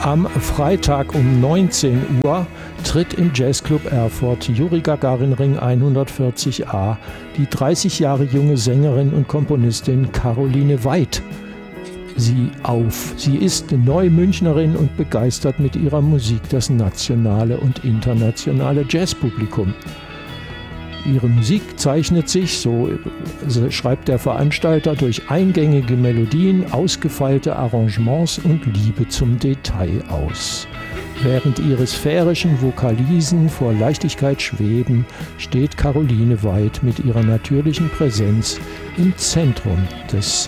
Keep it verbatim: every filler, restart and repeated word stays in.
Am Freitag um neunzehn Uhr tritt im Jazzclub Erfurt Juri Gagarin Ring hundertvierzig a die dreißig Jahre junge Sängerin und Komponistin Caroline Veit sie auf. Sie ist Neumünchnerin und begeistert mit ihrer Musik das nationale und internationale Jazzpublikum. Ihre Musik zeichnet sich, so schreibt der Veranstalter, durch eingängige Melodien, ausgefeilte Arrangements und Liebe zum Detail aus. Während ihre sphärischen Vokalisen vor Leichtigkeit schweben, steht Caroline Veit mit ihrer natürlichen Präsenz im Zentrum des